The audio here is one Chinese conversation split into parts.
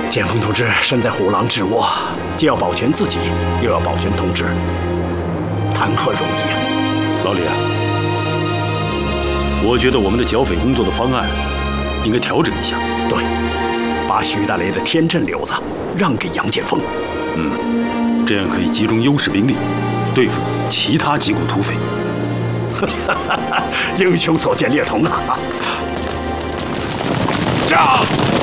建峰同志身在虎狼之窝，既要保全自己，又要保全同志，谈何容易啊！ 老李啊，我觉得我们的剿匪工作的方案应该调整一下。 对，把徐大雷的天镇柳子让给杨建峰。 这样可以集中优势兵力，对付其他几股土匪。 英雄所见略同啊！ 炸！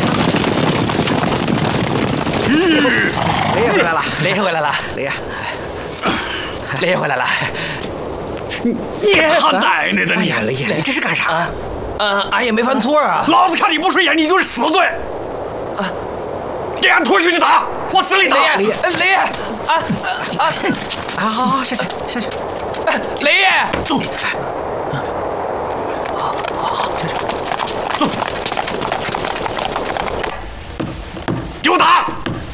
雷爷回来了， 雷爷回来了， 雷爷， 雷爷回来了。 你他奶奶的你！ 雷爷，你这是干啥？ 俺也没犯错啊。 老子看你不顺眼，你就是死罪！给俺拖出去打，我死里打！ 雷爷， 好，下去。 雷爷， 走！走！给我打！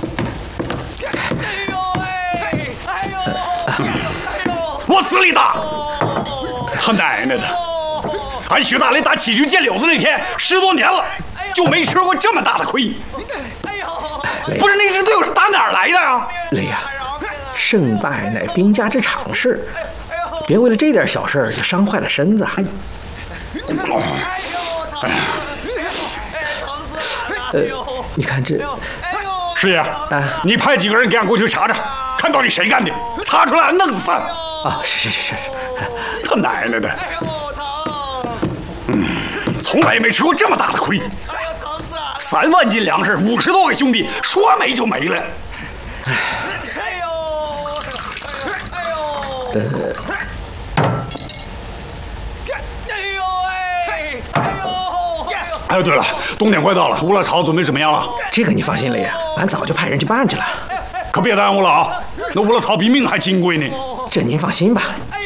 我死里打！他奶奶的！俺徐大雷打起军见柳子那天10多年了，就没吃过这么大的亏。不是那支队伍是打哪儿来的呀？ 雷呀，胜败乃兵家之常事，别为了这点小事就伤坏了身子。你看这， 师爷，你派几个人给俺过去查查，看到底谁干的，查出来俺弄死他。 啊，是， 他奶奶的！从来也没吃过这么大的亏。3万斤粮食，50多个兄弟，说没就没了。哎，对了，冬天快到了，乌拉草准备怎么样了？ 这个你放心，雷爷，俺早就派人去办去了。 可别耽误了啊！那乌拉草比命还金贵呢。 这您放心吧。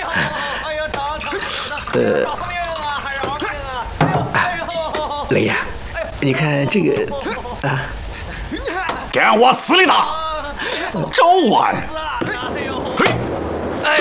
雷爷，你看这个啊， 给俺往死里打！招俺！嘿！ 哎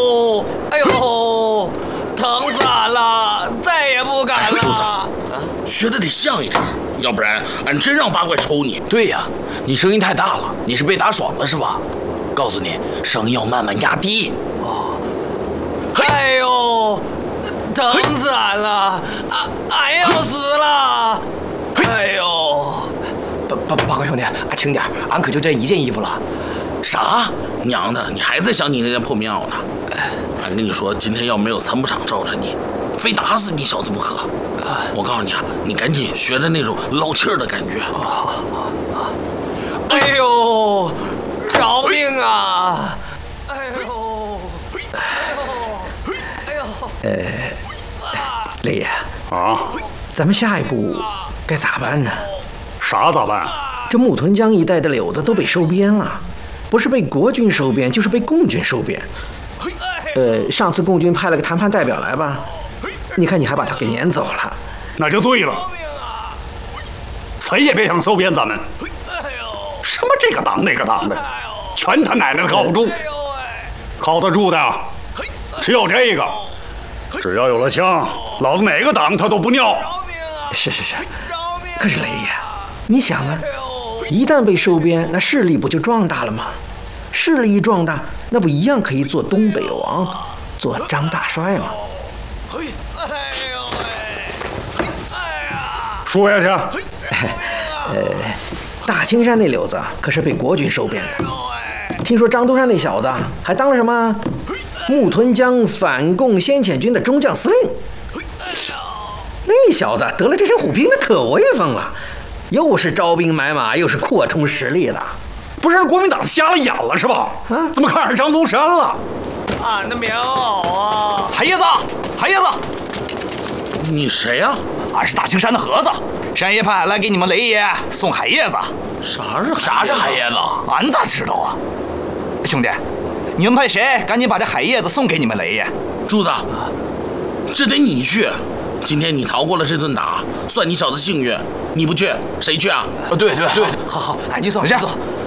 呦，疼死俺了，再也不敢了。 叔子，学的得像一点，要不然俺真让八怪抽你。 对呀，你声音太大了，你是被打爽了是吧？告诉你，声音要慢慢压低。 哎呦，疼死俺了，俺要死了！哎呦， 八怪兄弟，轻点，俺可就这一件衣服了。 啥？娘的，你还在想你那件破棉袄呢？俺跟你说，今天要没有参谋长罩着你，非打死你小子不可。我告诉你啊，你赶紧学着那种捞气儿的感觉。 哎呦，饶命啊！哎呦！ 雷爷啊， 咱们下一步该咋办呢？ 啥咋办？ 这木屯江一带的柳子都被收编了，不是被国军收编，就是被共军收编。上次共军派了个谈判代表来吧，你看你还把他给撵走了。 那就对了，谁也别想收编咱们。什么这个党那个党的，全他奶奶的靠不住。靠得住的只有这个，只要有了枪，老子哪个党他都不尿。 是，可是雷爷，你想啊，一旦被收编，那势力不就壮大了吗？势力一壮大，那不一样可以做东北王，做张大帅吗？ 说下去。 大青山那柳子可是被国军收编的。听说张东山那小子还当了什么木屯江反共先遣军的中将司令。那小子得了这身虎皮，那可威风了，又是招兵买马，又是扩充实力的。 不是国民党瞎了眼了是吧？怎么看上张东山了？ 俺的棉袄啊！ 海叶子， 你谁呀？ 俺是大青山的盒子，山爷派俺来给你们雷爷送海叶子。 啥是海叶子？俺咋知道啊？兄弟，你们派谁赶紧把这海叶子送给你们雷爷？ 柱子，这得你去。今天你逃过了这顿打，算你小子幸运。你不去，谁去啊？ 对，好，俺去送。 海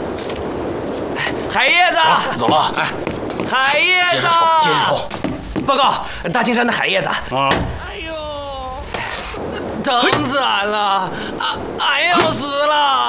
叶子， 走了。 海叶子， 接着抽。 报告，大青山的海叶子。哎呦，疼死俺了，俺要死了。